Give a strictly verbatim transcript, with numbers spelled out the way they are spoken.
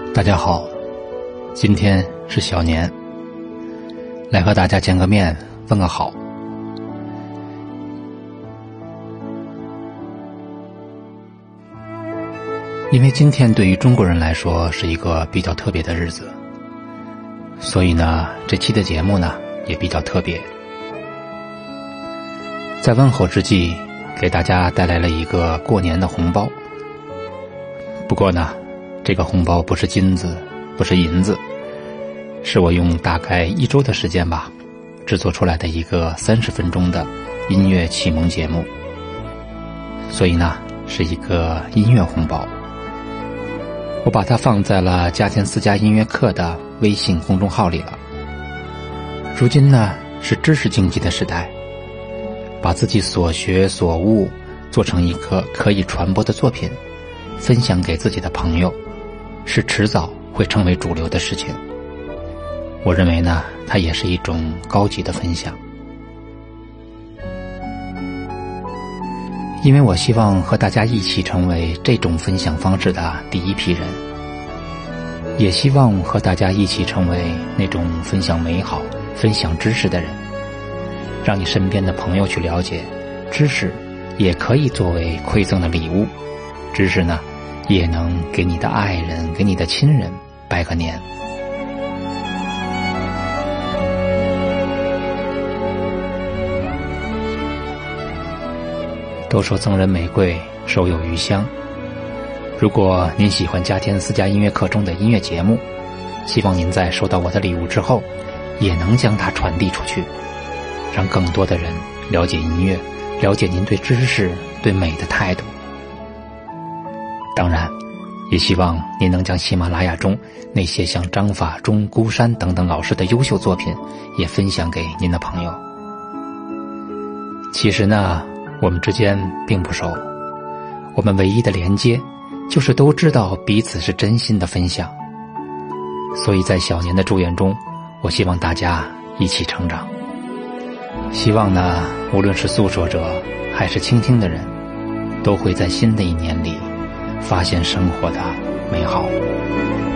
大家好，今天是小年，来和大家见个面，问个好。因为今天对于中国人来说是一个比较特别的日子，所以呢，这期的节目呢也比较特别。在问候之际，给大家带来了一个过年的红包。不过呢，这个红包不是金子，不是银子，是我用大概一周的时间吧，制作出来的一个三十分钟的音乐启蒙节目。所以呢，是一个音乐红包。我把它放在了家天私家音乐课的微信公众号里了。如今呢，是知识经济的时代，把自己所学所悟做成一个可以传播的作品，分享给自己的朋友，是迟早会成为主流的事情。我认为呢，它也是一种高级的分享。因为我希望和大家一起成为这种分享方式的第一批人，也希望和大家一起成为那种分享美好、分享知识的人，让你身边的朋友去了解，知识也可以作为馈赠的礼物，知识呢，也能给你的爱人、给你的亲人拜个年。都说赠人玫瑰，手有余香。如果您喜欢家天私家音乐课中的音乐节目，希望您在收到我的礼物之后，也能将它传递出去，让更多的人了解音乐，了解您对知识、对美的态度。当然，也希望您能将喜马拉雅中那些像张法中、孤山等等老师的优秀作品也分享给您的朋友。其实呢，我们之间并不熟，我们唯一的连接就是都知道彼此是真心的分享。所以在小年的祝愿中，我希望大家一起成长。希望呢，无论是诉说者还是倾听的人，都会在新的一年里发现生活的美好。